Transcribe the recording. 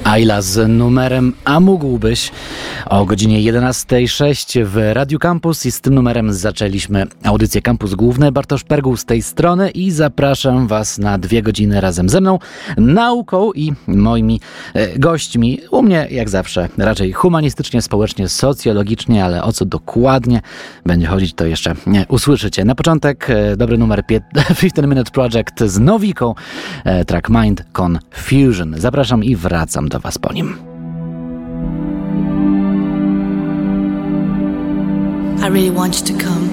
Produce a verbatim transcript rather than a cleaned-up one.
Ayla z numerem A mógłbyś o godzinie jedenasta sześć w Radiu Campus i z tym numerem zaczęliśmy audycję Campus Główny. Bartosz Perguł z tej strony i zapraszam Was na dwie godziny razem ze mną, nauką i moimi e, gośćmi. U mnie jak zawsze raczej humanistycznie, społecznie, socjologicznie, ale o co dokładnie będzie chodzić, to jeszcze nie usłyszycie. Na początek e, dobry numer piętnaście Minute Project z Nowiką, e, track Mind Confusion. Zapraszam i wracam do Was po nim. I really want you to come.